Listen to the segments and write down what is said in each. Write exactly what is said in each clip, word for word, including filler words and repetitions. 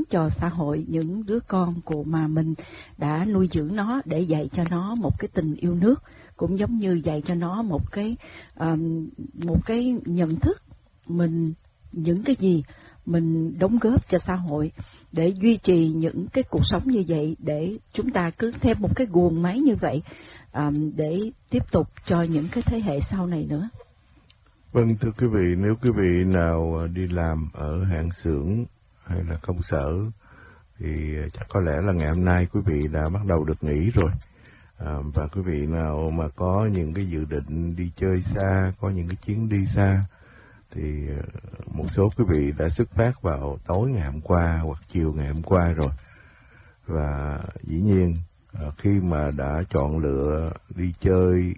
cho xã hội những đứa con của mà mình đã nuôi dưỡng nó, để dạy cho nó một cái tình yêu nước, cũng giống như dạy cho nó một cái um, một cái nhận thức mình những cái gì mình đóng góp cho xã hội, để duy trì những cái cuộc sống như vậy, để chúng ta cứ thêm một cái guồng máy như vậy um, để tiếp tục cho những cái thế hệ sau này nữa. Vâng, thưa quý vị, nếu quý vị nào đi làm ở hãng xưởng hay là công sở thì chắc có lẽ là ngày hôm nay quý vị đã bắt đầu được nghỉ rồi. À, và quý vị nào mà có những cái dự định đi chơi xa, có những cái chuyến đi xa, thì một số quý vị đã xuất phát vào tối ngày hôm qua hoặc chiều ngày hôm qua rồi. Và dĩ nhiên khi mà đã chọn lựa đi chơi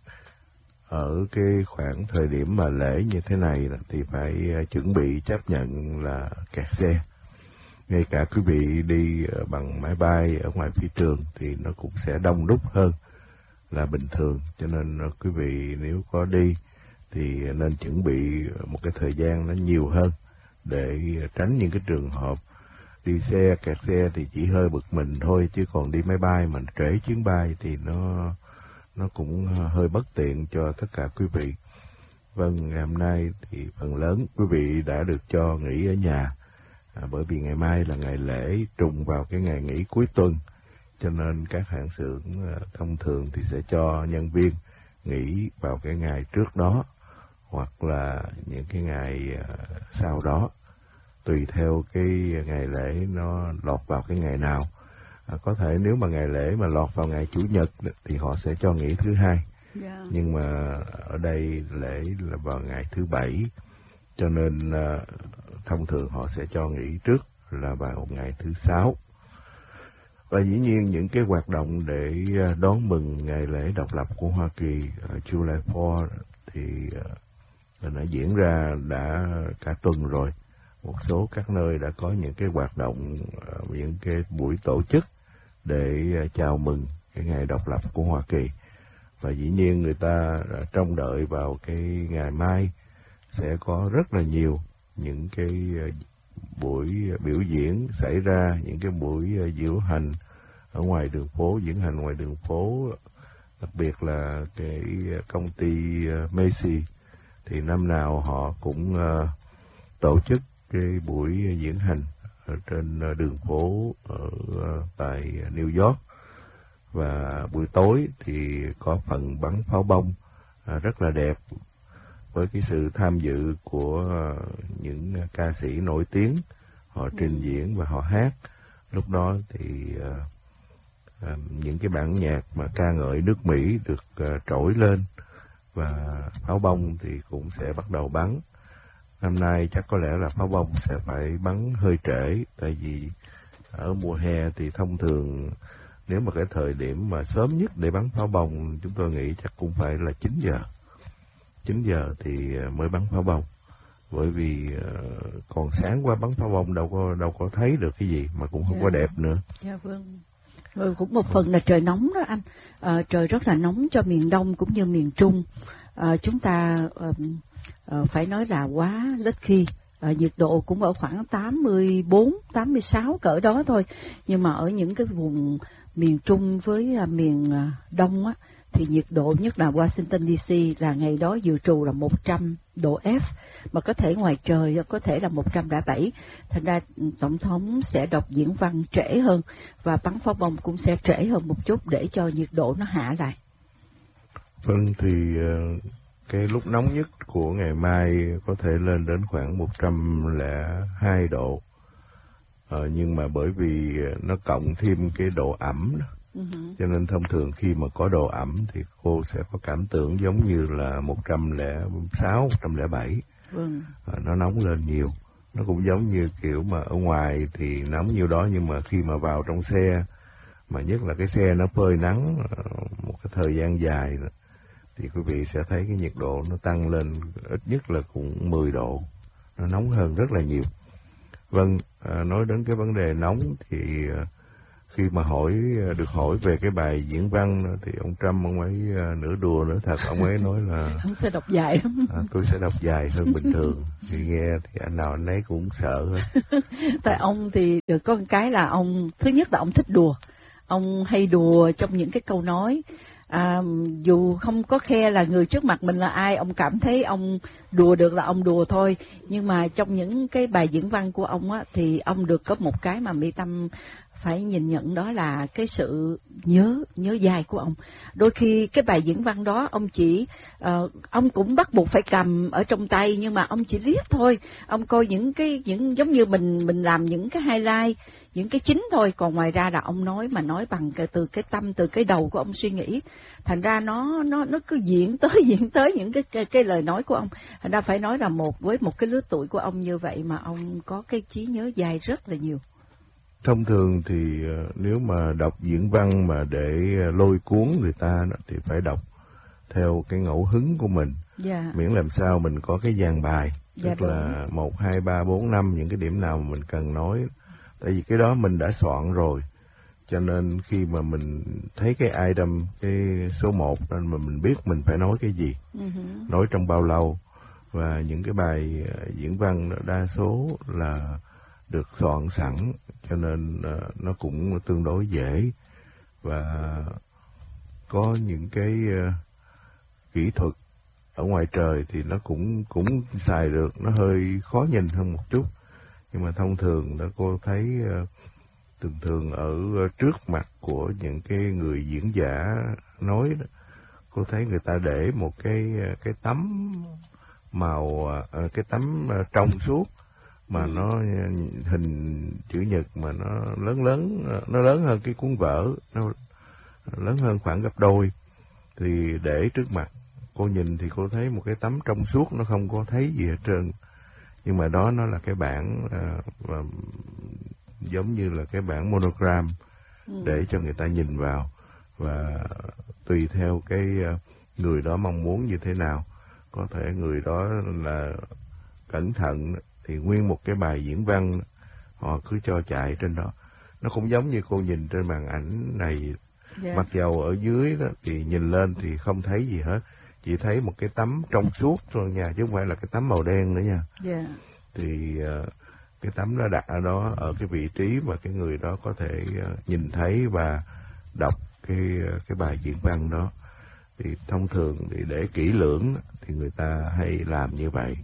ở cái khoảng thời điểm mà lễ như thế này thì phải chuẩn bị chấp nhận là kẹt xe. Ngay cả quý vị đi bằng máy bay ở ngoài phi trường thì nó cũng sẽ đông đúc hơn là bình thường. Cho nên quý vị nếu có đi thì nên chuẩn bị một cái thời gian nó nhiều hơn để tránh những cái trường hợp đi xe, kẹt xe thì chỉ hơi bực mình thôi, chứ còn đi máy bay mà trễ chuyến bay thì nó nó cũng hơi bất tiện cho tất cả quý vị. Vâng, ngày hôm nay thì phần lớn quý vị đã được cho nghỉ ở nhà, à, bởi vì ngày mai là ngày lễ trùng vào cái ngày nghỉ cuối tuần, cho nên các hãng xưởng thông thường thì sẽ cho nhân viên nghỉ vào cái ngày trước đó hoặc là những cái ngày sau đó, tùy theo cái ngày lễ nó lọt vào cái ngày nào. À, có thể nếu mà ngày lễ mà lọt vào ngày Chủ nhật thì họ sẽ cho nghỉ thứ hai. Yeah. Nhưng mà ở đây lễ là vào ngày thứ bảy, cho nên uh, thông thường họ sẽ cho nghỉ trước là vào ngày thứ sáu. Và dĩ nhiên những cái hoạt động để đón mừng ngày lễ độc lập của Hoa Kỳ, uh, July fourth, thì uh, đã diễn ra đã cả tuần rồi. Một số các nơi đã có những cái hoạt động, uh, những cái buổi tổ chức để uh, chào mừng cái ngày độc lập của Hoa Kỳ. Và dĩ nhiên người ta uh, trông đợi vào cái ngày mai sẽ có rất là nhiều những cái uh, buổi biểu diễn xảy ra, những cái buổi uh, diễu hành ở ngoài đường phố, diễn hành ngoài đường phố, đặc biệt là cái công ty uh, Macy thì năm nào họ cũng uh, tổ chức cái buổi diễn hành ở trên uh, đường phố ở uh, tại New York. Và buổi tối thì có phần bắn pháo bông uh, rất là đẹp, với cái sự tham dự của uh, những ca sĩ nổi tiếng, họ trình diễn và họ hát. Lúc đó thì uh, uh, những cái bản nhạc mà ca ngợi nước Mỹ được uh, trỗi lên và pháo bông thì cũng sẽ bắt đầu bắn. Năm nay chắc có lẽ là pháo bông sẽ phải bắn hơi trễ, tại vì ở mùa hè thì thông thường nếu mà cái thời điểm mà sớm nhất để bắn pháo bông chúng tôi nghĩ chắc cũng phải là chín giờ. chín giờ thì mới bắn pháo bông, bởi vì uh, còn sáng qua bắn pháo bông đâu có đâu có thấy được cái gì, mà cũng không yeah. có đẹp nữa. Dạ yeah, vâng. Rồi cũng một phần là trời nóng đó anh, à, trời rất là nóng cho miền Đông cũng như miền Trung. À, chúng ta uh, uh, phải nói là quá lucky, uh, nhiệt độ cũng ở khoảng tám mươi bốn, tám mươi sáu cỡ đó thôi. Nhưng mà ở những cái vùng miền Trung với uh, miền uh, Đông á, thì nhiệt độ nhất là Washington đê xê là ngày đó dự trù là một trăm độ F, mà có thể ngoài trời có thể là một trăm lẻ bảy. Thành ra Tổng thống sẽ đọc diễn văn trễ hơn và bắn pháo bông cũng sẽ trễ hơn một chút để cho nhiệt độ nó hạ lại. Vâng, thì cái lúc nóng nhất của ngày mai có thể lên đến khoảng một trăm lẻ hai độ. Ờ, nhưng mà bởi vì nó cộng thêm cái độ ẩm đó, Uh-huh. cho nên thông thường khi mà có độ ẩm thì cô sẽ có cảm tưởng giống như là một trăm lẻ sáu, một trăm lẻ bảy. Vâng. À, nó nóng lên nhiều. Nó cũng giống như kiểu mà ở ngoài thì nóng nhiêu đó, nhưng mà khi mà vào trong xe, mà nhất là cái xe nó phơi nắng một cái thời gian dài thì quý vị sẽ thấy cái nhiệt độ nó tăng lên ít nhất là cũng mười độ. Nó nóng hơn rất là nhiều. Vâng, à, nói đến cái vấn đề nóng thì khi mà hỏi được hỏi về cái bài diễn văn thì ông Trump ông ấy nửa đùa nửa thật, ông ấy nói là ông sẽ đọc dài lắm. À, tôi sẽ đọc dài hơn bình thường. Thì nghe thì anh nào anh ấy cũng sợ hết. Tại ông thì được có một cái là ông thứ nhất là ông thích đùa, ông hay đùa trong những cái câu nói. À, dù không có khe là người trước mặt mình là ai, ông cảm thấy ông đùa được là ông đùa thôi. Nhưng mà trong những cái bài diễn văn của ông á, thì ông được có một cái mà Mỹ Tâm phải nhìn nhận, đó là cái sự nhớ nhớ dai của ông. Đôi khi cái bài diễn văn đó ông chỉ uh, ông cũng bắt buộc phải cầm ở trong tay, nhưng mà ông chỉ liếc thôi, ông coi những cái những giống như mình mình làm những cái highlight, những cái chính thôi, còn ngoài ra là ông nói mà nói bằng cái, từ cái tâm, từ cái đầu của ông suy nghĩ, thành ra nó nó nó cứ diễn tới diễn tới những cái, cái cái lời nói của ông. Thành ra phải nói là một với một cái lứa tuổi của ông như vậy mà ông có cái trí nhớ dai rất là nhiều. Thông thường thì nếu mà đọc diễn văn mà để lôi cuốn người ta thì phải đọc theo cái ngẫu hứng của mình, yeah. miễn làm sao mình có cái dàn bài, yeah, tức đúng. là một hai ba bốn năm những cái điểm nào mà mình cần nói, tại vì cái đó mình đã soạn rồi, cho nên khi mà mình thấy cái item cái số một nên mà mình biết mình phải nói cái gì, uh-huh. nói trong bao lâu, và những cái bài diễn văn đa số là được soạn sẵn, cho nên uh, nó cũng tương đối dễ, và có những cái uh, kỹ thuật ở ngoài trời thì nó cũng cũng xài được, nó hơi khó nhìn hơn một chút, nhưng mà thông thường đó cô thấy uh, thường thường ở uh, trước mặt của những cái người diễn giả nói đó, cô thấy người ta để một cái uh, cái tấm màu uh, cái tấm uh, trong suốt mà nó hình chữ nhật mà nó lớn lớn, nó lớn hơn cái cuốn vở, nó lớn hơn khoảng gấp đôi, thì để trước mặt cô nhìn thì cô thấy một cái tấm trong suốt, nó không có thấy gì hết trơn, nhưng mà đó nó là cái bản à, và giống như là cái bản monogram để cho người ta nhìn vào, và tùy theo cái người đó mong muốn như thế nào, có thể người đó là cẩn thận thì nguyên một cái bài diễn văn họ cứ cho chạy trên đó. Nó cũng giống như cô nhìn trên màn ảnh này, yeah. mặc dầu ở dưới đó thì nhìn lên thì không thấy gì hết, chỉ thấy một cái tấm trong suốt thôi nha, chứ không phải là cái tấm màu đen nữa nha. Yeah. Thì uh, cái tấm đó đặt ở đó, ở cái vị trí mà cái người đó có thể uh, nhìn thấy và đọc cái uh, cái bài diễn văn đó. Thì thông thường thì để kỹ lưỡng thì người ta hay làm như vậy,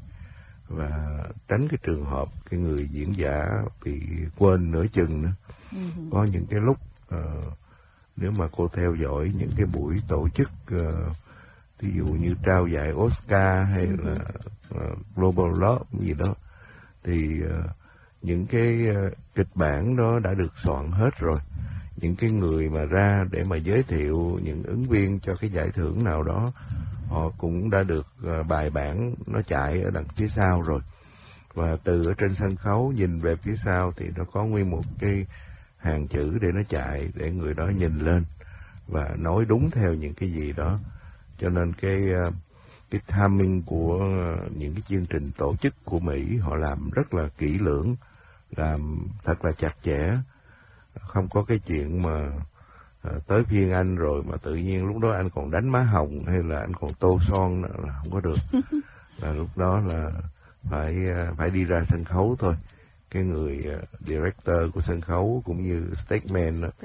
và tránh cái trường hợp cái người diễn giả bị quên nửa chừng nữa. Uh-huh. Có những cái lúc uh, nếu mà cô theo dõi những cái buổi tổ chức uh, ví dụ như trao giải Oscar hay uh-huh. là uh, Global Love gì đó, thì uh, những cái uh, kịch bản đó đã được soạn hết rồi, những cái người mà ra để mà giới thiệu những ứng viên cho cái giải thưởng nào đó, họ cũng đã được uh, bài bản nó chạy ở đằng phía sau rồi, và từ ở trên sân khấu nhìn về phía sau thì nó có nguyên một cái hàng chữ để nó chạy, để người đó nhìn lên và nói đúng theo những cái gì đó. Cho nên cái uh, cái timing của uh, những cái chương trình tổ chức của Mỹ họ làm rất là kỹ lưỡng, làm thật là chặt chẽ, không có cái chuyện mà À, tới phiên anh rồi mà tự nhiên lúc đó anh còn đánh má hồng hay là anh còn tô son là không có được. Là lúc đó là phải phải đi ra sân khấu thôi. Cái người uh, director của sân khấu cũng như stage man đó,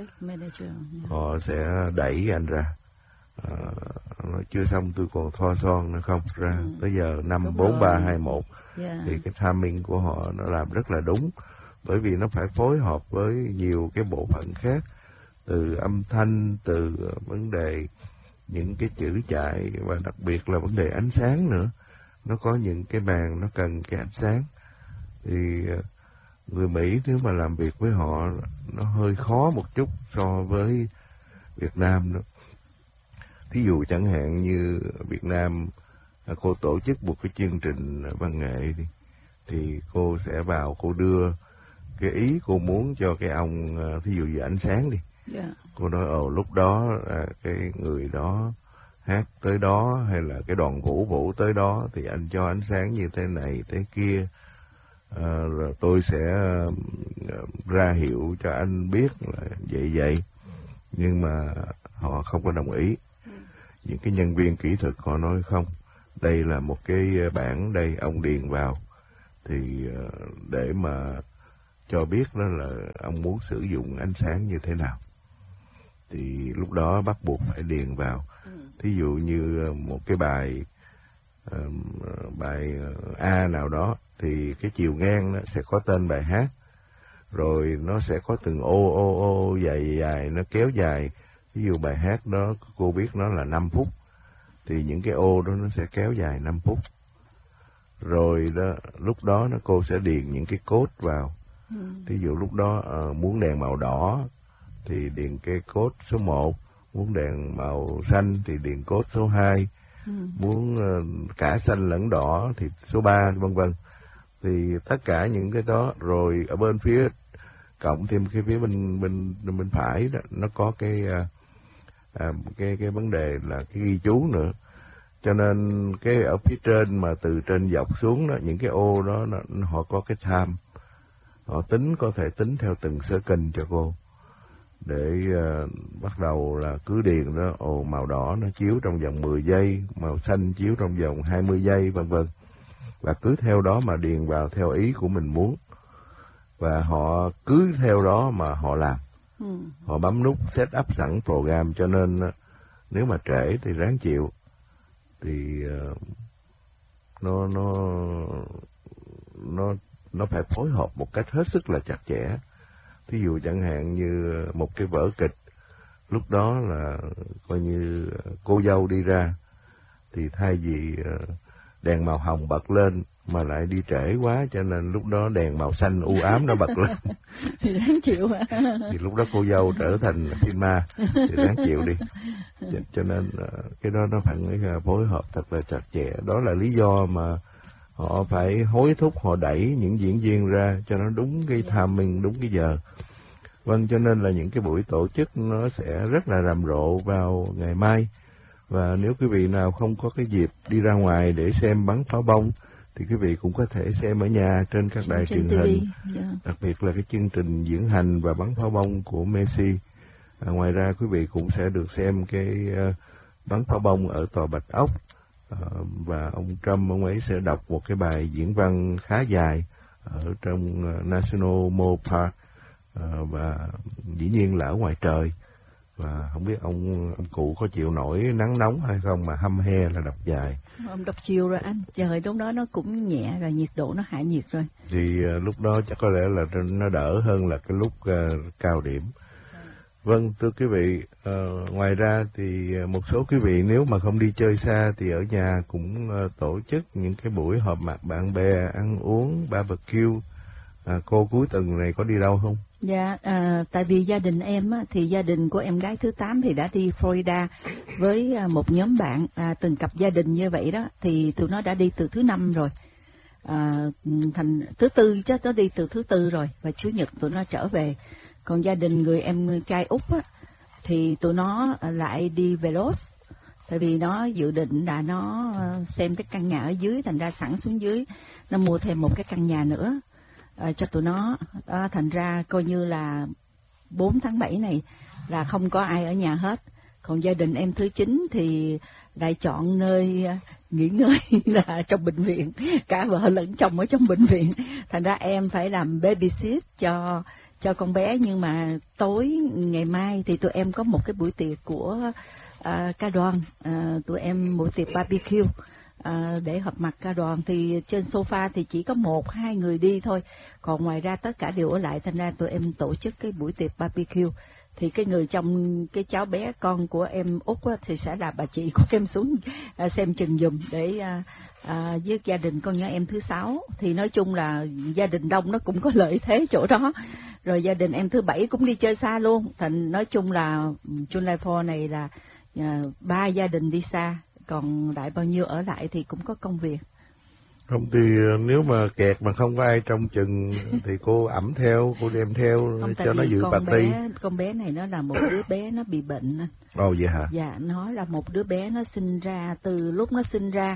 họ sẽ đẩy anh ra. À, nói chưa xong tôi còn thoa son nữa không, ra ừ. tới giờ năm bốn ba hai một, thì cái timing của họ nó làm rất là đúng, bởi vì nó phải phối hợp với nhiều cái bộ phận khác, từ âm thanh, từ vấn đề những cái chữ chạy, và đặc biệt là vấn đề ánh sáng nữa. Nó có những cái màn nó cần cái ánh sáng, thì người Mỹ nếu mà làm việc với họ nó hơi khó một chút so với Việt Nam nữa. Thí dụ chẳng hạn như Việt Nam cô tổ chức một cái chương trình văn nghệ đi, thì cô sẽ vào cô đưa cái ý cô muốn cho cái ông, thí dụ như ánh sáng đi. Yeah. Cô nói ồ lúc đó à, cái người đó hát tới đó, hay là cái đoàn vũ vũ tới đó thì anh cho ánh sáng như thế này thế kia, à, rồi tôi sẽ ra hiệu cho anh biết là vậy vậy, nhưng mà họ không có đồng ý. Những cái nhân viên kỹ thuật họ nói không, đây là một cái bảng đây, ông điền vào thì để mà cho biết đó là ông muốn sử dụng ánh sáng như thế nào, thì lúc đó bắt buộc phải điền vào. Thí dụ như một cái bài uh, bài A nào đó thì cái chiều ngang nó sẽ có tên bài hát, rồi nó sẽ có từng ô ô ô dài dài nó kéo dài. Ví dụ bài hát đó cô biết nó là năm phút thì những cái ô đó nó sẽ kéo dài năm phút. Rồi đó, lúc đó nó cô sẽ điền những cái code vào. Ừ. Ví dụ lúc đó uh, muốn đèn màu đỏ thì điền cái code số một, muốn đèn màu xanh thì điền code số hai, ừ. muốn uh, cả xanh lẫn đỏ thì số ba, vân vân. Thì tất cả những cái đó, rồi ở bên phía cộng thêm cái phía bên bên bên phải đó, nó có cái uh, uh, cái cái vấn đề là cái ghi chú nữa. Cho nên cái ở phía trên mà từ trên dọc xuống đó, những cái ô đó nó, họ có cái time, họ tính, có thể tính theo từng second cho cô, để uh, bắt đầu là cứ điền đó, ồ màu đỏ nó chiếu trong vòng mười giây, màu xanh chiếu trong vòng hai mươi giây, vân vân. Và cứ theo đó mà điền vào theo ý của mình muốn, và họ cứ theo đó mà họ làm. Ừ. Họ bấm nút set up sẵn program, cho nên uh, nếu mà trễ thì ráng chịu. Thì uh, nó nó nó nó phải phối hợp một cách hết sức là chặt chẽ. Thí dụ chẳng hạn như một cái vở kịch, lúc đó là coi như cô dâu đi ra, thì thay vì uh, đèn màu hồng bật lên mà lại đi trễ quá, cho nên lúc đó đèn màu xanh u ám nó bật lên. Thì đáng chịu hả? Thì lúc đó cô dâu trở thành phim ma, thì đáng chịu đi. Cho, cho nên cái đó nó phải phối hợp thật là chặt chẽ. Đó là lý do mà họ phải hối thúc, họ đẩy những diễn viên ra cho nó đúng cái timing, đúng cái giờ. Vâng, cho nên là những cái buổi tổ chức nó sẽ rất là rầm rộ vào ngày mai. Và nếu quý vị nào không có cái dịp đi ra ngoài để xem bắn pháo bông, thì quý vị cũng có thể xem ở nhà trên các đài truyền hình, yeah. Đặc biệt là cái chương trình diễn hành và bắn pháo bông của Messi. À, ngoài ra quý vị cũng sẽ được xem cái uh, bắn pháo bông ở tòa Bạch Ốc, uh, và ông Trump ông ấy sẽ đọc một cái bài diễn văn khá dài ở trong uh, National Mall Park, uh, và dĩ nhiên là ở ngoài trời. Và không biết ông ông cụ có chịu nổi nắng nóng hay không mà hăm he là đọc dài. Ông đọc chiều rồi anh, trời lúc đó nó cũng nhẹ rồi, nhiệt độ nó hạ nhiệt rồi. Thì uh, lúc đó chắc có lẽ là nó đỡ hơn là cái lúc uh, cao điểm. Vâng, thưa quý vị, uh, ngoài ra thì một số quý vị nếu mà không đi chơi xa thì ở nhà cũng uh, tổ chức những cái buổi họp mặt bạn bè, ăn uống, barbecue. À, cô cuối tuần này có đi đâu không? Dạ, à, tại vì gia đình em á, thì gia đình của em gái thứ tám thì đã đi Florida với à, một nhóm bạn, à, từng cặp gia đình như vậy đó, thì tụi nó đã đi từ thứ năm rồi, à, thành thứ tư chứ, nó đi từ thứ tư rồi, và chủ nhật tụi nó trở về. Còn gia đình người em trai út á, thì tụi nó lại đi Velos, tại vì nó dự định là nó xem cái căn nhà ở dưới, thành ra sẵn xuống dưới nó mua thêm một cái căn nhà nữa. À, cho tụi nó, à, thành ra coi như là bốn tháng bảy này là không có ai ở nhà hết. Còn gia đình em thứ chín thì lại chọn nơi nghỉ ngơi là trong bệnh viện, cả vợ lẫn chồng ở trong bệnh viện, thành ra em phải làm babysit cho cho con bé. Nhưng mà tối ngày mai thì tụi em có một cái buổi tiệc của uh, ca đoàn, uh, tụi em buổi tiệc barbecue. À, để họp mặt ca đoàn, thì trên sofa thì chỉ có một hai người đi thôi, còn ngoài ra tất cả đều ở lại, thành ra tụi em tổ chức cái buổi tiệc barbecue. Thì cái người trong cái cháu bé con của em út á, thì sẽ là bà chị của em xuống à, xem chừng giùm để à, à, với gia đình con nhỏ em thứ sáu. Thì nói chung là gia đình đông nó cũng có lợi thế chỗ đó. Rồi gia đình em thứ bảy cũng đi chơi xa luôn, thành nói chung là July fourth này là à, ba gia đình đi xa, còn lại bao nhiêu ở lại thì cũng có công việc. Không thì nếu mà kẹt mà không có ai trong chừng thì cô ẵm theo, cô đem theo không, cho nó dự party. Bé, con bé này nó là một đứa bé nó bị bệnh. Ồ vậy hả? Dạ, nó là một đứa bé nó sinh ra, từ lúc nó sinh ra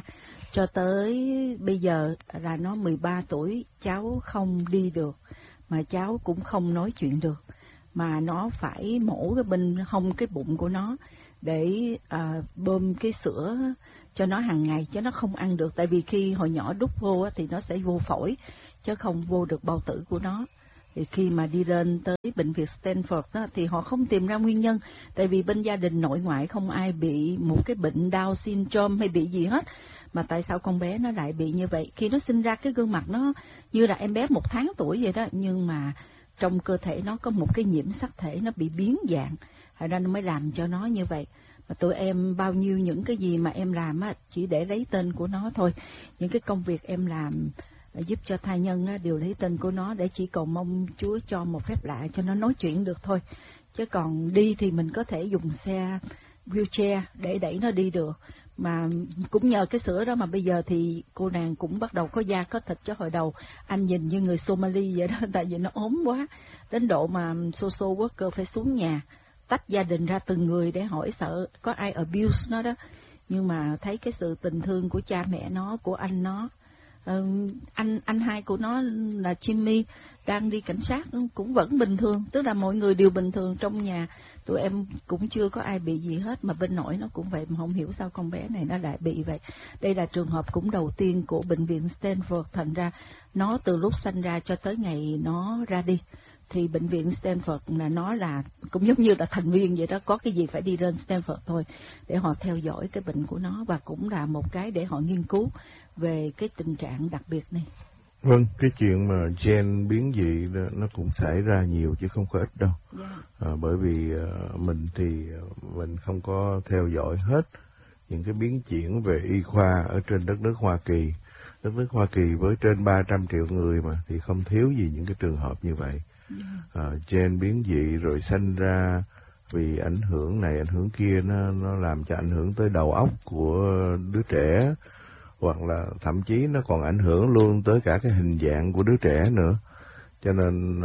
cho tới bây giờ là nó mười ba tuổi, cháu không đi được, mà cháu cũng không nói chuyện được, mà nó phải mổ cái bên hông cái bụng của nó để à, bơm cái sữa cho nó hàng ngày, chứ nó không ăn được, tại vì khi hồi nhỏ đút vô á, thì nó sẽ vô phổi, chứ không vô được bao tử của nó. Thì khi mà đi lên tới bệnh viện Stanford đó, thì họ không tìm ra nguyên nhân, tại vì bên gia đình nội ngoại không ai bị một cái bệnh Down syndrome hay bị gì hết, mà tại sao con bé nó lại bị như vậy? Khi nó sinh ra cái gương mặt nó như là em bé một tháng tuổi vậy đó, nhưng mà trong cơ thể nó có một cái nhiễm sắc thể, nó bị biến dạng, thành ra nó mới làm cho nó như vậy. Mà tụi em bao nhiêu những cái gì mà em làm á, chỉ để lấy tên của nó thôi. Những cái công việc em làm giúp cho thai nhân á, đều lấy tên của nó, để chỉ cầu mong Chúa cho một phép lạ cho nó nói chuyện được thôi. Chứ còn đi thì mình có thể dùng xe wheelchair để đẩy nó đi được. Mà cũng nhờ cái sữa đó mà bây giờ thì cô nàng cũng bắt đầu có da có thịt, cho hồi đầu anh nhìn như người Somali vậy đó, tại vì nó ốm quá, đến độ mà social worker phải xuống nhà tách gia đình ra từng người để hỏi sợ có ai abuse nó đó. Nhưng mà thấy cái sự tình thương của cha mẹ nó, của anh nó, uh, anh anh hai của nó là Jimmy đang đi cảnh sát cũng vẫn bình thường, tức là mọi người đều bình thường trong nhà. Tụi em cũng chưa có ai bị gì hết, mà bên nội nó cũng vậy, mà không hiểu sao con bé này nó lại bị vậy. Đây là trường hợp cũng đầu tiên của bệnh viện Stanford, thành ra nó từ lúc sanh ra cho tới ngày nó ra đi, thì bệnh viện Stanford là nó là cũng giống như là thành viên vậy đó, có cái gì phải đi lên Stanford thôi để họ theo dõi cái bệnh của nó, và cũng là một cái để họ nghiên cứu về cái tình trạng đặc biệt này. Vâng, cái chuyện mà gen biến dị nó cũng xảy ra nhiều chứ không có ít đâu. Yeah. À, bởi vì uh, mình thì uh, mình không có theo dõi hết những cái biến chuyển về y khoa ở trên đất nước Hoa Kỳ. Đất nước Hoa Kỳ với trên ba trăm triệu người mà, thì không thiếu gì những cái trường hợp như vậy. Yeah. À, gen biến dị rồi sanh ra vì ảnh hưởng này ảnh hưởng kia, nó nó làm cho ảnh hưởng tới đầu óc của đứa trẻ, hoặc là thậm chí nó còn ảnh hưởng luôn tới cả cái hình dạng của đứa trẻ nữa. Cho nên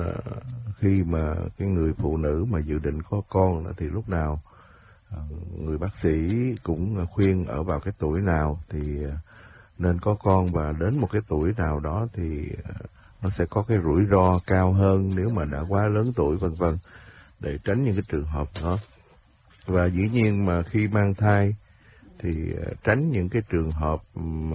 khi mà cái người phụ nữ mà dự định có con thì lúc nào người bác sĩ cũng khuyên ở vào cái tuổi nào thì nên có con, và đến một cái tuổi nào đó thì nó sẽ có cái rủi ro cao hơn nếu mà đã quá lớn tuổi, vân vân, để tránh những cái trường hợp đó. Và dĩ nhiên mà khi mang thai thì tránh những cái trường hợp mà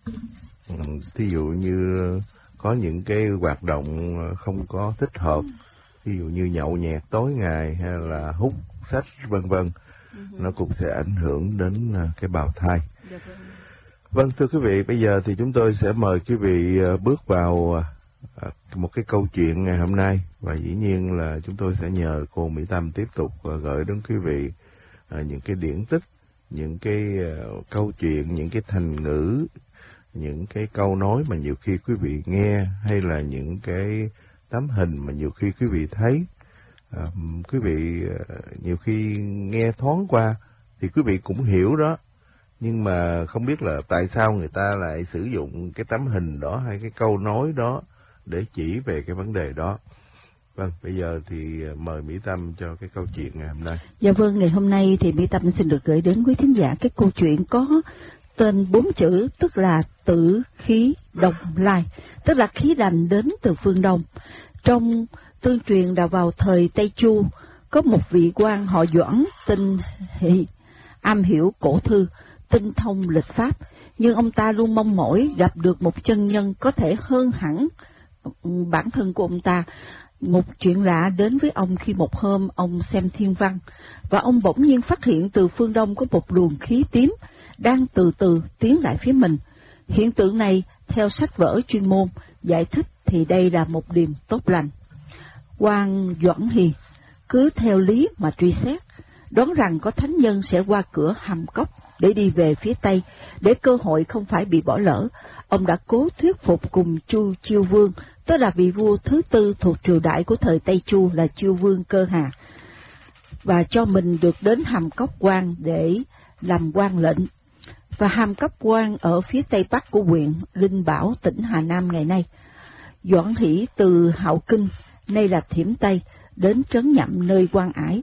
thí dụ như có những cái hoạt động không có thích hợp, ví dụ như nhậu nhẹt tối ngày hay là hút sách vân vân, nó cũng sẽ ảnh hưởng đến cái bào thai. Vâng, thưa quý vị, bây giờ thì chúng tôi sẽ mời quý vị bước vào một cái câu chuyện ngày hôm nay, và dĩ nhiên là chúng tôi sẽ nhờ cô Mỹ Tâm tiếp tục gửi đến quý vị những cái điển tích, những cái uh, câu chuyện, những cái thành ngữ, những cái câu nói mà nhiều khi quý vị nghe, hay là những cái tấm hình mà nhiều khi quý vị thấy. Uh, quý vị uh, nhiều khi nghe thoáng qua thì quý vị cũng hiểu đó, nhưng mà không biết là tại sao người ta lại sử dụng cái tấm hình đó hay cái câu nói đó để chỉ về cái vấn đề đó. Vâng, bây giờ thì mời Mỹ Tâm cho cái câu chuyện ngày hôm nay. Dạ vâng, ngày hôm nay thì Mỹ Tâm xin được gửi đến quý thính giả cái câu chuyện có tên bốn chữ, tức là tử khí đồng lai, tức là khí lành đến từ phương Đông. Trong tương truyền là vào thời Tây Chu, có một vị quan họ Doãn tinh hỷ, am hiểu cổ thư, tinh thông lịch pháp, nhưng ông ta luôn mong mỏi gặp được một chân nhân có thể hơn hẳn bản thân của ông ta. Một chuyện lạ đến với ông khi một hôm ông xem thiên văn, và ông bỗng nhiên phát hiện từ phương Đông có một luồng khí tím đang từ từ tiến lại phía mình. Hiện tượng này theo sách vở chuyên môn giải thích thì đây là một điềm tốt lành. Quan Doãn Hì cứ theo lý mà truy xét, đoán rằng có thánh nhân sẽ qua cửa hầm cốc để đi về phía Tây, để cơ hội không phải bị bỏ lỡ. Ông đã cố thuyết phục cùng Chu Chiêu Vương, tức là vị vua thứ tư thuộc triều đại của thời Tây Chu là Chiêu Vương Cơ Hà, và cho mình được đến Hàm Cốc Quan để làm quan lệnh. Và Hàm Cốc Quan ở phía tây bắc của huyện Linh Bảo, tỉnh Hà Nam ngày nay. Doãn Hỷ từ Hạo Kinh, nay là Thiểm Tây, đến trấn Nhậm nơi Quan Ải,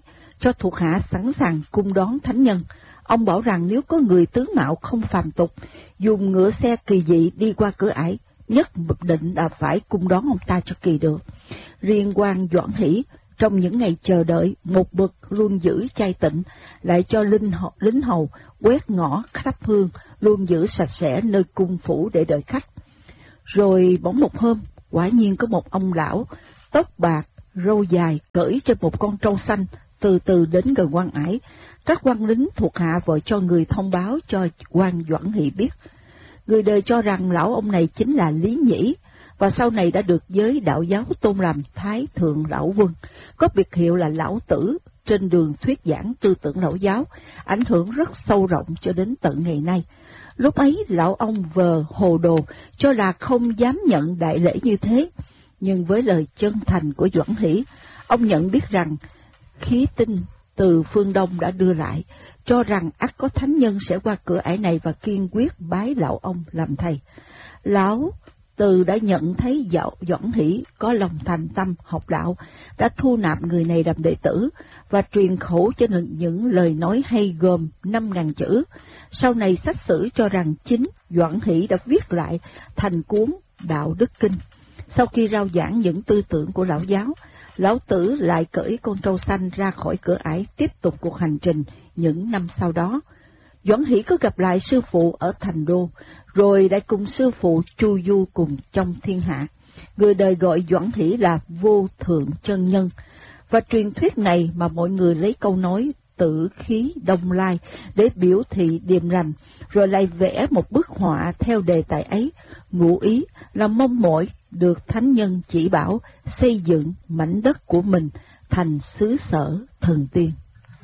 cho thuộc hạ sẵn sàng cung đón thánh nhân. Ông bảo rằng nếu có người tướng mạo không phàm tục, dùng ngựa xe kỳ dị đi qua cửa ải, nhất định là phải cung đón ông ta cho kỳ được. Riêng quan Doãn Hỷ, trong những ngày chờ đợi, một bậc luôn giữ chay tịnh, lại cho linh hầu, lính hầu quét ngõ thắp hương, luôn giữ sạch sẽ nơi cung phủ để đợi khách. Rồi bỗng một hôm, quả nhiên có một ông lão, tóc bạc, râu dài, cưỡi trên một con trâu xanh, từ từ đến gần quan ải. Các quan lính thuộc hạ vội cho người thông báo cho quan Doãn Hỷ biết. Người đời cho rằng lão ông này chính là Lý Nhĩ, và sau này đã được giới đạo giáo tôn làm Thái Thượng Lão Quân, có biệt hiệu là Lão Tử, trên đường thuyết giảng tư tưởng lão giáo, ảnh hưởng rất sâu rộng cho đến tận ngày nay. Lúc ấy lão ông vờ hồ đồ, cho là không dám nhận đại lễ như thế, nhưng với lời chân thành của Doãn Hỷ, ông nhận biết rằng khí tinh từ phương Đông đã đưa lại, cho rằng ắt có thánh nhân sẽ qua cửa ải này và kiên quyết bái lão ông làm thầy. Lão Từ đã nhận thấy Doãn Hỷ có lòng thành tâm học đạo, đã thu nạp người này làm đệ tử và truyền khẩu cho những lời nói hay gồm năm ngàn chữ. Sau này sách sử cho rằng chính Doãn Hỷ đã viết lại thành cuốn Đạo Đức Kinh. Sau khi rao giảng những tư tưởng của lão giáo, Lão Tử lại cưỡi con trâu xanh ra khỏi cửa ải, tiếp tục cuộc hành trình những năm sau đó. Doãn Hỷ có gặp lại sư phụ ở thành đô, rồi đã cùng sư phụ chu du cùng trong thiên hạ. Người đời gọi Doãn Hỷ là Vô Thượng Chân Nhân, và truyền thuyết này mà mọi người lấy câu nói tử khí đông lai để biểu thị điềm lành, rồi lại vẽ một bức họa theo đề tài ấy, ngụ ý là mong mỏi được thánh nhân chỉ bảo xây dựng mảnh đất của mình thành xứ sở thần tiên.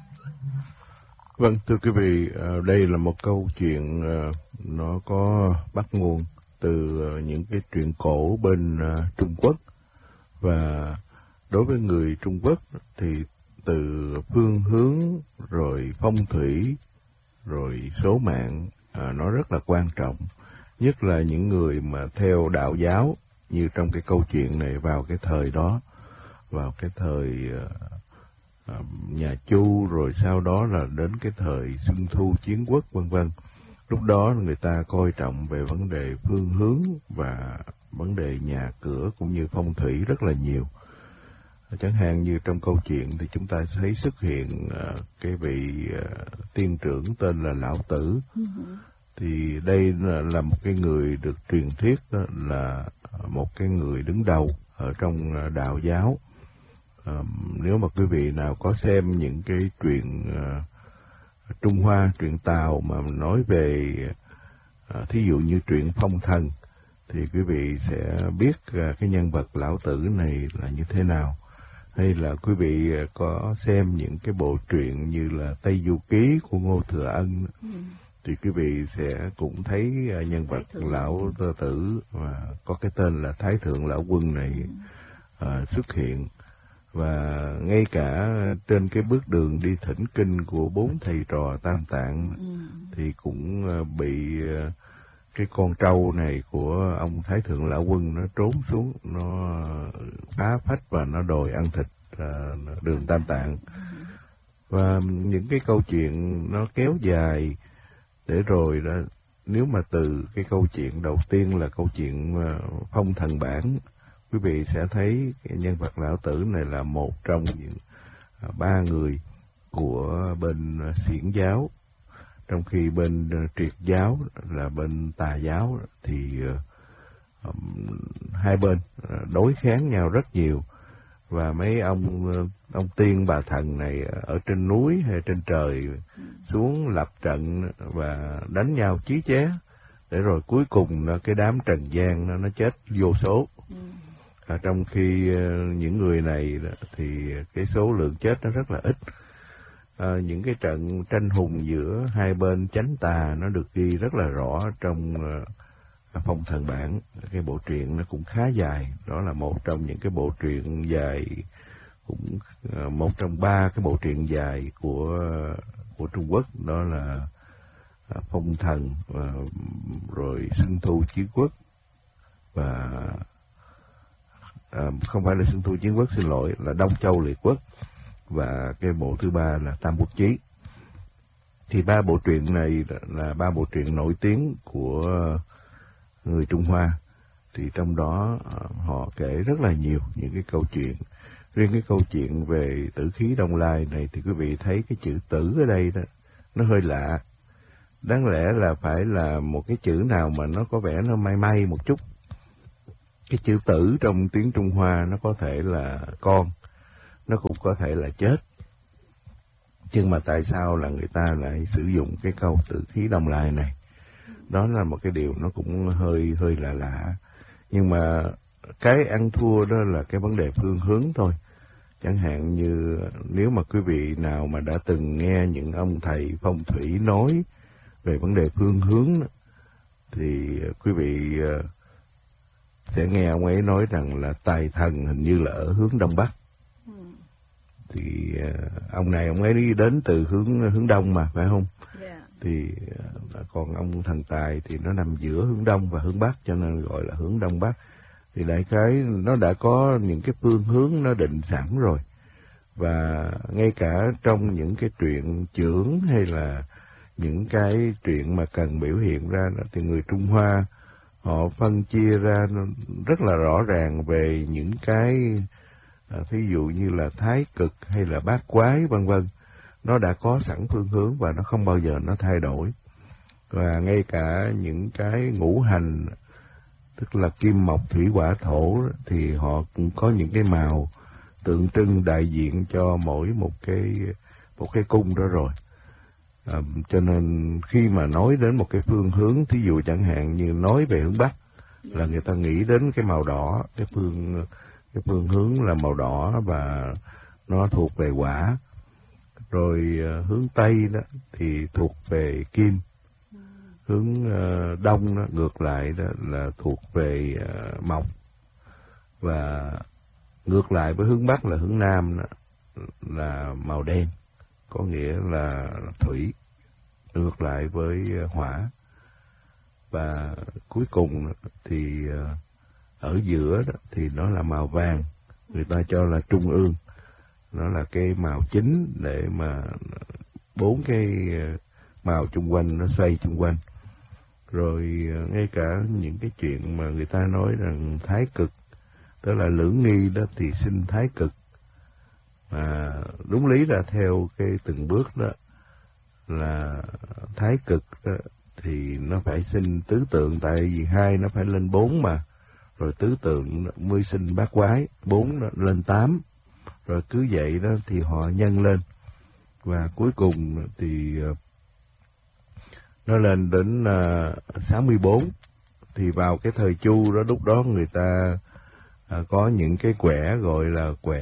Vâng, thưa quý vị, đây là một câu chuyện nó có bắt nguồn từ những cái truyện cổ bên Trung Quốc, và đối với người Trung Quốc thì từ phương hướng rồi phong thủy rồi số mạng à, nó rất là quan trọng, nhất là những người mà theo đạo giáo, như trong cái câu chuyện này vào cái thời đó, vào cái thời à, nhà Chu, rồi sau đó là đến cái thời Xuân Thu Chiến Quốc vân vân. Lúc đó người ta coi trọng về vấn đề phương hướng và vấn đề nhà cửa cũng như phong thủy rất là nhiều. Chẳng hạn như trong câu chuyện thì chúng ta thấy xuất hiện uh, cái vị uh, tiên trưởng tên là Lão Tử. Uh-huh. Thì đây là, là một cái người được truyền thuyết đó là một cái người đứng đầu ở trong uh, đạo giáo. Uh, nếu mà quý vị nào có xem những cái truyện uh, Trung Hoa, truyện Tàu mà nói về uh, thí dụ như truyện Phong Thần, thì quý vị sẽ biết uh, cái nhân vật Lão Tử này là như thế nào. Hay là quý vị có xem những cái bộ truyện như là Tây Du Ký của Ngô Thừa Ân, ừ. thì quý vị sẽ cũng thấy nhân vật Lão Tử và có cái tên là Thái Thượng Lão Quân này ừ. uh, xuất hiện. Và ngay cả trên cái bước đường đi thỉnh kinh của bốn thầy trò Tam Tạng ừ. thì cũng uh, bị uh, cái con trâu này của ông Thái Thượng Lão Quân nó trốn xuống, nó phá phách và nó đòi ăn thịt uh, đường Tam Tạng. Và những cái câu chuyện nó kéo dài để rồi đó, nếu mà từ cái câu chuyện đầu tiên là câu chuyện uh, Phong Thần Bảng, quý vị sẽ thấy cái nhân vật Lão Tử này là một trong những uh, ba người của bên uh, Xiển giáo. Trong khi bên uh, Triệt giáo là bên Tà giáo thì uh, um, hai bên uh, đối kháng nhau rất nhiều, và mấy ông uh, ông tiên bà thần này ở trên núi hay trên trời xuống lập trận và đánh nhau chí chóe, để rồi cuối cùng uh, cái đám trần gian nó, nó chết vô số. À, trong khi uh, những người này thì cái số lượng chết nó rất là ít. À, những cái trận tranh hùng giữa hai bên chánh tà nó được ghi rất là rõ trong uh, Phong Thần Bảng. Cái bộ truyện nó cũng khá dài, đó là một trong những cái bộ truyện dài, cũng uh, một trong ba cái bộ truyện dài của uh, của Trung Quốc, đó là uh, Phong Thần, uh, rồi Xuân Thu Chiến Quốc, và uh, không phải là Xuân Thu Chiến Quốc, xin lỗi, là Đông Châu Liệt Quốc. và cái bộ thứ ba là Tam Quốc Chí. Thì ba bộ truyện này là ba bộ truyện nổi tiếng của người Trung Hoa. Thì trong đó họ kể rất là nhiều những cái câu chuyện. Riêng cái câu chuyện về Tử Khí Đông Lai này thì quý vị thấy cái chữ tử ở đây đó, nó hơi lạ. Đáng lẽ là phải là một cái chữ nào mà nó có vẻ nó may may một chút. Cái chữ tử trong tiếng Trung Hoa nó có thể là con, nó cũng có thể là chết. Nhưng mà tại sao là người ta lại sử dụng cái câu Tử Khí Đông Lai này? Đó là một cái điều nó cũng hơi hơi lạ lạ. Nhưng mà cái ăn thua đó là cái vấn đề phương hướng thôi. Chẳng hạn như nếu mà quý vị nào mà đã từng nghe những ông thầy phong thủy nói về vấn đề phương hướng đó, thì quý vị sẽ nghe ông ấy nói rằng là tài thần hình như là ở hướng Đông Bắc. Ừ. Thì ông này ông ấy đi đến từ hướng hướng Đông mà, phải không? Yeah. Thì còn ông thần tài thì nó nằm giữa hướng Đông và hướng Bắc, cho nên gọi là hướng Đông Bắc. Thì đại khái nó đã có những cái phương hướng nó định sẵn rồi. Và ngay cả trong những cái truyện chưởng hay là những cái chuyện mà cần biểu hiện ra thì người Trung Hoa họ phân chia ra rất là rõ ràng về những cái à, thí dụ như là thái cực hay là bát quái vân vân, nó đã có sẵn phương hướng và nó không bao giờ nó thay đổi. Và ngay cả những cái ngũ hành, tức là kim mộc thủy hỏa thổ, thì họ cũng có những cái màu tượng trưng đại diện cho mỗi một cái một cái cung đó rồi. À, cho nên khi mà nói đến một cái phương hướng, thí dụ chẳng hạn như nói về hướng Bắc là người ta nghĩ đến cái màu đỏ, cái phương cái phương hướng là màu đỏ và nó thuộc về hỏa. Rồi uh, hướng Tây đó thì thuộc về kim, hướng uh, Đông đó, ngược lại đó là thuộc về uh, mộc, và ngược lại với hướng Bắc là hướng Nam đó, là màu đen, có nghĩa là thủy, ngược lại với hỏa. Và cuối cùng thì ở giữa đó, thì nó là màu vàng, người ta cho là trung ương, nó là cái màu chính để mà bốn cái màu chung quanh nó xoay chung quanh. Rồi ngay cả những cái chuyện mà người ta nói rằng thái cực, tức là lưỡng nghi đó thì sinh thái cực. Mà đúng lý là theo cái từng bước đó là thái cực đó, thì nó phải sinh tứ tượng, tại vì hai nó phải lên bốn mà, rồi tứ tượng mới sinh bát quái, bốn nó lên tám, rồi cứ vậy đó thì họ nhân lên, và cuối cùng thì nó lên đến sáu mươi bốn. Thì vào cái thời Chu đó, lúc đó người ta À, có những cái quẻ gọi là quẻ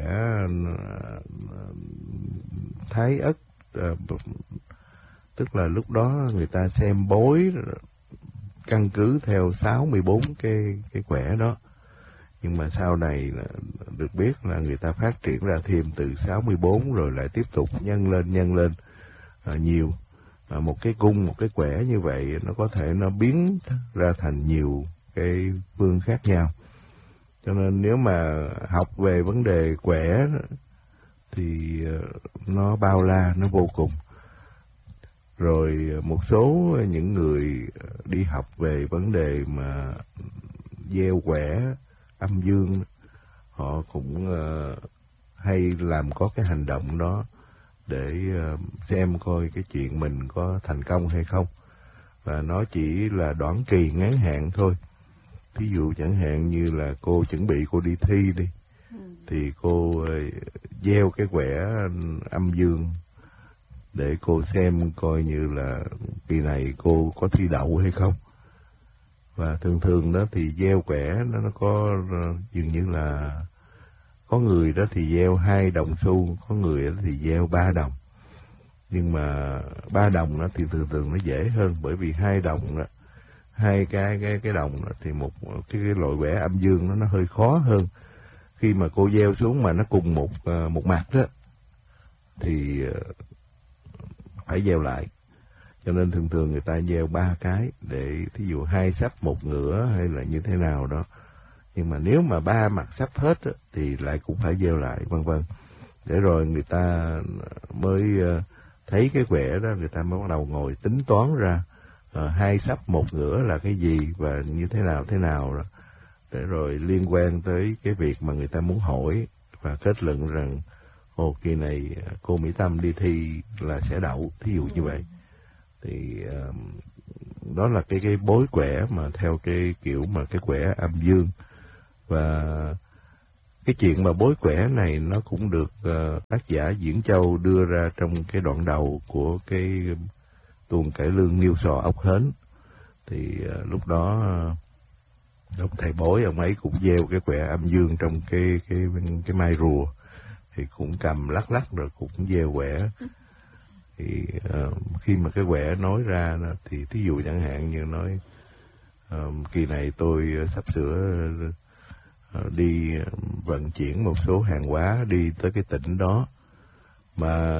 thái ất, à, tức là lúc đó người ta xem bói căn cứ theo sáu mươi bốn cái cái quẻ đó. Nhưng mà sau này được biết là người ta phát triển ra thêm từ sáu mươi bốn rồi lại tiếp tục nhân lên nhân lên à, nhiều. À, một cái cung, một cái quẻ như vậy nó có thể nó biến ra thành nhiều cái phương khác nhau. Cho nên nếu mà học về vấn đề quẻ thì nó bao la, nó vô cùng. Rồi một số những người đi học về vấn đề mà gieo quẻ âm dương, họ cũng uh, hay làm có cái hành động đó để uh, xem coi cái chuyện mình có thành công hay không. Và nó chỉ là đoạn kỳ ngắn hạn thôi. Ví dụ chẳng hạn như là cô chuẩn bị cô đi thi đi, ừ. thì cô uh, gieo cái quẻ âm dương để cô xem coi như là kỳ này cô có thi đậu hay không. Và thường thường đó thì gieo quẻ nó nó có uh, dường như là có người đó thì gieo hai đồng xu, có người đó thì gieo ba đồng. Nhưng mà ba đồng đó thì thường thường nó dễ hơn, bởi vì hai đồng đó, hai cái cái cái đồng đó, thì một cái, cái loại quẻ âm dương nó nó hơi khó hơn. Khi mà cô gieo xuống mà nó cùng một uh, một mặt đó thì uh, phải gieo lại. Cho nên thường thường người ta gieo ba cái để thí dụ hai sắp một ngửa hay là như thế nào đó. Nhưng mà nếu mà ba mặt sắp hết á, thì lại cũng phải gieo lại, vân vân. để rồi người ta mới thấy cái quẻ đó, người ta mới bắt đầu ngồi tính toán ra uh, hai sắp một ngửa là cái gì và như thế nào thế nào đó, để rồi liên quan tới cái việc mà người ta muốn hỏi và kết luận rằng ồ kỳ này cô Mỹ Tâm đi thi là sẽ đậu, thí dụ như vậy. Thì uh, đó là cái cái bối quẻ mà theo cái kiểu mà cái quẻ âm dương. Và cái chuyện mà bối quẻ này nó cũng được uh, tác giả Diễn Châu đưa ra trong cái đoạn đầu của cái tuồng cải lương Nghiêu Sò Ốc Hến. Thì uh, lúc đó uh, ông thầy bói ông ấy cũng gieo cái quẻ âm dương trong cái cái cái mai rùa, thì cũng cầm lắc lắc rồi cũng gieo quẻ. Thì uh, khi mà cái quẻ nói ra đó, thì thí dụ chẳng hạn như nói uh, kỳ này tôi uh, sắp sửa uh, đi vận chuyển một số hàng hóa đi tới cái tỉnh đó, mà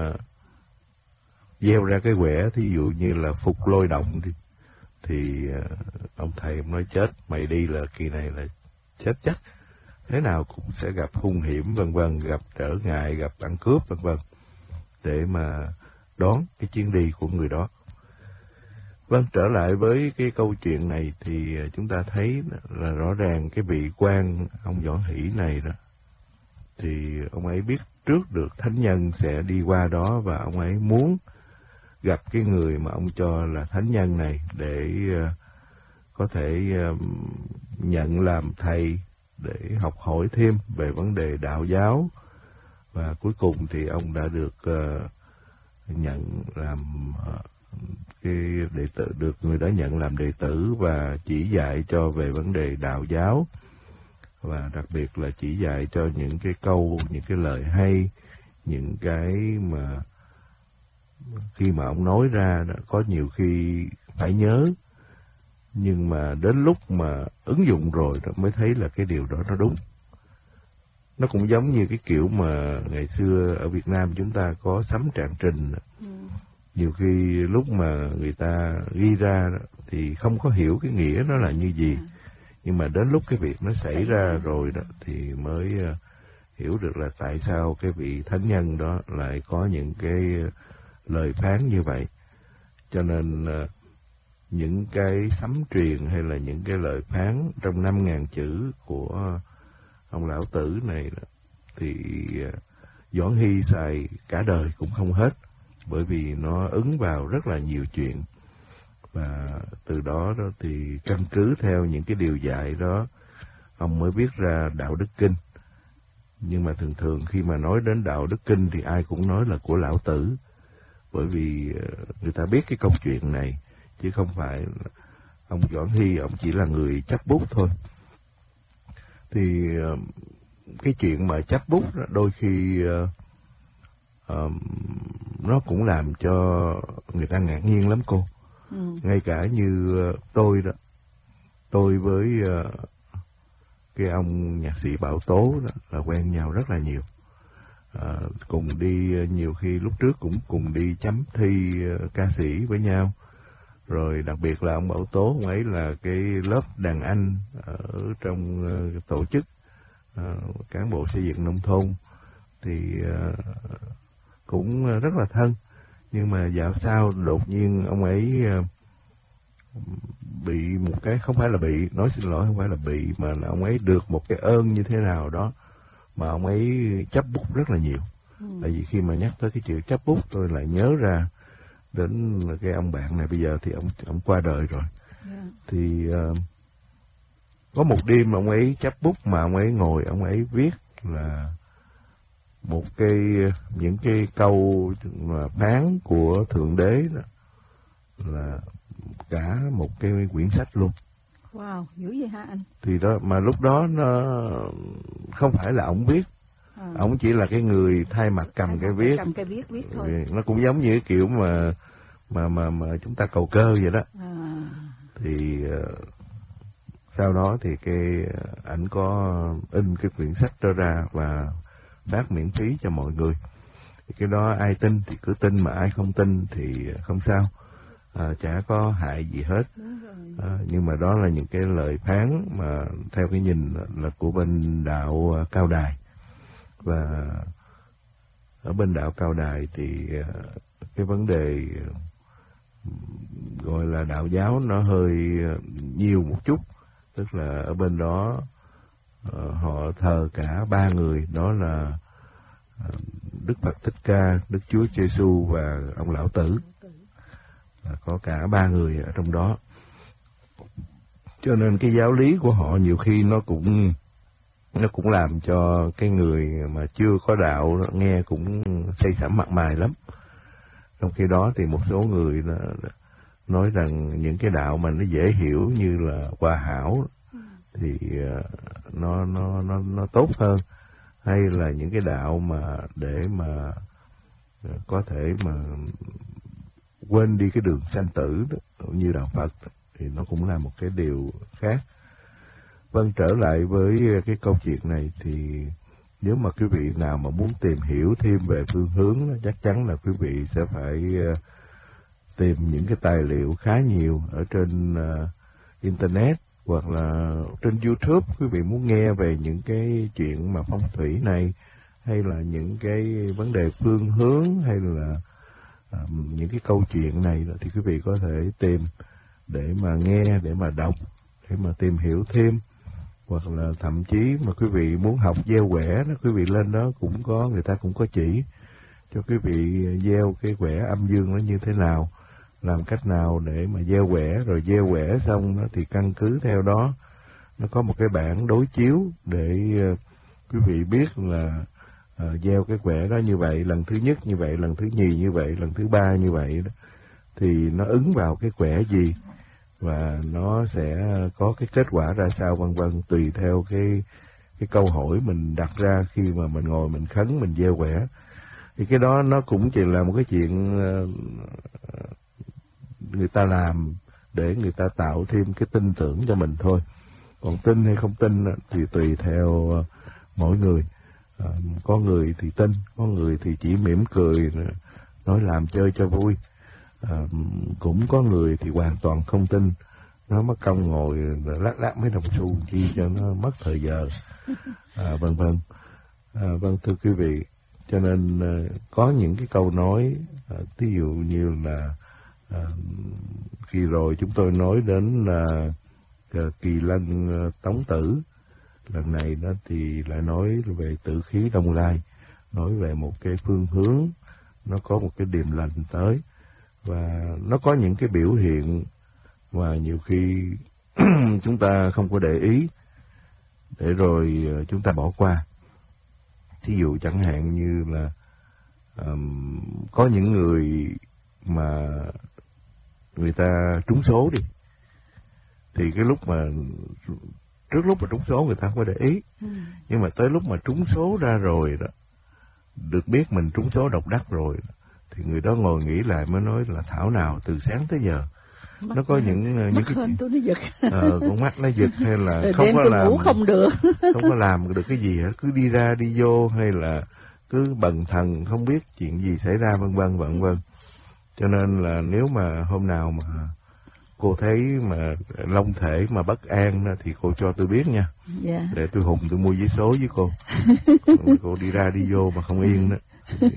gieo ra cái quẻ thí dụ như là Phục Lôi Động đi, thì uh, ông thầy ông nói chết, mày đi là kỳ này là chết chắc, thế nào cũng sẽ gặp hung hiểm vân vân, gặp trở ngại, gặp ăn cướp vân vân, để mà đón cái chuyến đi của người đó. Vâng, trở lại với cái câu chuyện này thì chúng ta thấy là rõ ràng cái vị quan ông Võ Hỷ này đó, thì ông ấy biết trước được thánh nhân sẽ đi qua đó, và ông ấy muốn gặp cái người mà ông cho là thánh nhân này để uh, có thể uh, nhận làm thầy, để học hỏi thêm về vấn đề đạo giáo. Và cuối cùng thì ông đã được uh, nhận làm uh, cái đệ tử, được người đó nhận làm đệ tử và chỉ dạy cho về vấn đề đạo giáo, và đặc biệt là chỉ dạy cho những cái câu, những cái lời hay, những cái mà khi mà ông nói ra đó, có nhiều khi phải nhớ, nhưng mà đến lúc mà ứng dụng rồi đó mới thấy là cái điều đó nó đúng. Nó cũng giống như cái kiểu mà ngày xưa ở Việt Nam chúng ta có sấm trạng trình. Ừ. Nhiều khi lúc mà người ta ghi ra đó, thì không có hiểu cái nghĩa nó là như gì. Ừ. Nhưng mà đến lúc cái việc nó xảy ra rồi đó thì mới uh, hiểu được là tại sao cái vị thánh nhân đó lại có những cái lời phán như vậy. Cho nên uh, những cái sấm truyền hay là những cái lời phán trong năm ngàn chữ của ông lão tử này đó, thì uh, Doãn Hy xài cả đời cũng không hết, bởi vì nó ứng vào rất là nhiều chuyện. Và từ đó đó thì căn cứ theo những cái điều dạy đó, ông mới viết ra Đạo Đức Kinh. Nhưng mà thường thường khi mà nói đến Đạo Đức Kinh thì ai cũng nói là của lão tử, bởi vì người ta biết cái câu chuyện này, chứ không phải ông Doãn Hy ông chỉ là người chấp bút thôi. Thì cái chuyện mà chấp bút đó, đôi khi uh, uh, nó cũng làm cho người ta ngạc nhiên lắm cô. Ừ. Ngay cả như uh, tôi đó, tôi với uh, cái ông nhạc sĩ Bảo Tố đó là quen nhau rất là nhiều. Uh, cùng đi uh, nhiều khi lúc trước cũng cùng đi chấm thi uh, ca sĩ với nhau. Rồi đặc biệt là ông Bảo Tố, ông ấy là cái lớp đàn anh ở trong uh, tổ chức uh, cán bộ xây dựng nông thôn, thì uh, cũng rất là thân. Nhưng mà dạo sau đột nhiên ông ấy uh, bị một cái, không phải là bị, nói xin lỗi, không phải là bị, mà là ông ấy được một cái ơn như thế nào đó mà ông ấy chấp bút rất là nhiều. Ừ. Tại vì khi mà nhắc tới cái chuyện chấp bút, tôi lại nhớ ra đến cái ông bạn này, bây giờ thì ông ông qua đời rồi. Yeah. Thì uh, có một đêm ông ấy chấp bút mà ông ấy ngồi, ông ấy viết là một cái, những cái câu mà phán của Thượng Đế đó, là cả một cái quyển sách luôn. Wow, dữ vậy hả anh? Thì đó, mà lúc đó nó không phải là ông viết, à. Ông chỉ là cái người thay mặt cầm cái viết, cầm cái viết viết thôi. Nó cũng giống như cái kiểu mà mà mà mà chúng ta cầu cơ vậy đó. À. Thì uh, sau đó thì cái ảnh có in cái quyển sách đó ra và phát miễn phí cho mọi người. Thì cái đó ai tin thì cứ tin, mà ai không tin thì không sao, à, chả có hại gì hết. À, nhưng mà đó là những cái lời phán mà theo cái nhìn là của bên đạo Cao Đài. Và ở bên đạo Cao Đài thì cái vấn đề gọi là đạo giáo nó hơi nhiều một chút, tức là ở bên đó họ thờ cả ba người, đó là Đức Phật Thích Ca, Đức Chúa Giêsu và ông Lão Tử. Có cả ba người ở trong đó, cho nên cái giáo lý của họ nhiều khi nó cũng nó cũng làm cho cái người mà chưa có đạo nghe cũng say sẩm mặt mày lắm. Trong khi đó thì một số người nói rằng những cái đạo mà nó dễ hiểu như là Hòa Hảo thì nó nó nó nó tốt hơn, hay là những cái đạo mà để mà có thể mà quên đi cái đường sanh tử đó, như đạo Phật thì nó cũng là một cái điều khác. Vâng, trở lại với cái câu chuyện này thì nếu mà quý vị nào mà muốn tìm hiểu thêm về phương hướng, chắc chắn là quý vị sẽ phải tìm những cái tài liệu khá nhiều ở trên uh, Internet hoặc là trên YouTube. Quý vị muốn nghe về những cái chuyện mà phong thủy này, hay là những cái vấn đề phương hướng, hay là um, những cái câu chuyện này thì quý vị có thể tìm để mà nghe, để mà đọc, để mà tìm hiểu thêm. Hoặc là thậm chí mà quý vị muốn học gieo quẻ đó, quý vị lên đó cũng có, người ta cũng có chỉ cho quý vị gieo cái quẻ âm dương nó như thế nào, làm cách nào để mà gieo quẻ, rồi gieo quẻ xong đó thì căn cứ theo đó nó có một cái bảng đối chiếu để uh, quý vị biết là uh, gieo cái quẻ đó như vậy, lần thứ nhất như vậy, lần thứ nhì như vậy, lần thứ ba như vậy đó, thì nó ứng vào cái quẻ gì và nó sẽ có cái kết quả ra sao, vân vân, tùy theo cái cái câu hỏi mình đặt ra khi mà mình ngồi mình khấn, mình gieo quẻ. Thì cái đó nó cũng chỉ là một cái chuyện uh, người ta làm để người ta tạo thêm cái tin tưởng cho mình thôi. Còn tin hay không tin thì tùy theo uh, mỗi người. Uh, có người thì tin, có người thì chỉ mỉm cười, nói làm chơi cho vui. À, cũng có người thì hoàn toàn không tin, nó mất công ngồi lát lát mấy đồng xu chi cho nó mất thời giờ, à, vân vân. À, vâng, thưa quý vị, cho nên à, có những cái câu nói, à, ví dụ như là à, khi rồi chúng tôi nói đến là à, Kỳ Lân à, Tống Tử, lần này đó thì lại nói về tử khí Đông Lai, nói về một cái phương hướng, nó có một cái điềm lành tới. Và nó có những cái biểu hiện mà nhiều khi chúng ta không có để ý, để rồi chúng ta bỏ qua. Thí dụ chẳng hạn như là um, có những người mà người ta trúng số đi, thì cái lúc mà trước lúc mà trúng số người ta không có để ý, ừ. nhưng mà tới lúc mà trúng số ra rồi đó, được biết mình trúng số độc đắc rồi, thì người đó ngồi nghĩ lại mới nói là thảo nào từ sáng tới giờ mắt nó có những những cái tôi nó giật, ờ, con mắt nó giật, hay là rồi không có làm ngủ không được không có làm được cái gì hết, cứ đi ra đi vô, hay là cứ bần thần không biết chuyện gì xảy ra, vân vân vân vân. Cho nên là nếu mà hôm nào mà cô thấy mà long thể mà bất an đó, thì cô cho tôi biết nha, yeah. để tôi hùng tôi mua vé số với cô. Cô đi ra đi vô mà không yên đó.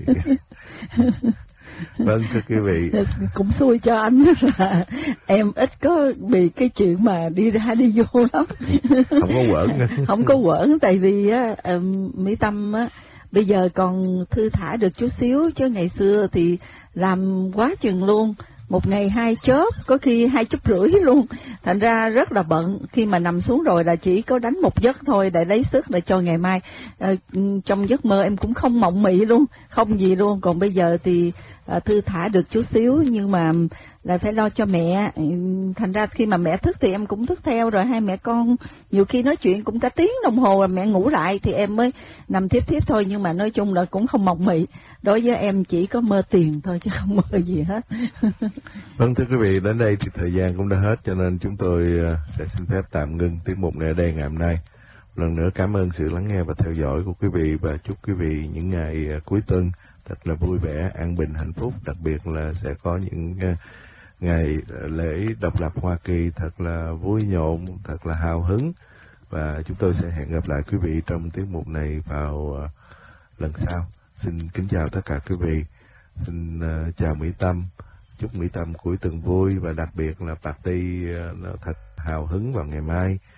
Vâng, thưa quý vị, cũng xui cho anh là em ít có bị cái chuyện mà đi ra đi vô lắm. Không có quẩn. Không có quẩn, tại vì á Mỹ Tâm á bây giờ còn thư thả được chút xíu, chứ ngày xưa thì làm quá chừng luôn, một ngày hai chớp, có khi hai chớp rưỡi luôn, thành ra rất là bận. Khi mà nằm xuống rồi là chỉ có đánh một giấc thôi để lấy sức để cho ngày mai. À, trong giấc mơ em cũng không mộng mị luôn, không gì luôn. Còn bây giờ thì à, thư thả được chút xíu, nhưng mà là phải lo cho mẹ, thành ra khi mà mẹ thức thì em cũng thức theo, rồi hai mẹ con nhiều khi nói chuyện cũng cả tiếng đồng hồ rồi mẹ ngủ lại thì em mới nằm tiếp tiếp thôi. Nhưng mà nói chung là cũng không mộng mị, đối với em chỉ có mơ tiền thôi chứ không mơ gì hết. Vâng, thưa quý vị, đến đây thì thời gian cũng đã hết, cho nên chúng tôi sẽ xin phép tạm ngưng tiết mục này ở đây ngày hôm nay. Lần nữa cảm ơn sự lắng nghe và theo dõi của quý vị, và chúc quý vị những ngày cuối tuần thật là vui vẻ, an bình, hạnh phúc. Đặc biệt là sẽ có những ngày lễ độc lập Hoa Kỳ thật là vui nhộn, thật là hào hứng. Và chúng tôi sẽ hẹn gặp lại quý vị trong tiết mục này vào lần sau. xin kính chào tất cả quý vị. Xin uh, chào Mỹ Tâm. Chúc Mỹ Tâm cuối tuần vui và đặc biệt là party uh, nó thật hào hứng vào ngày mai.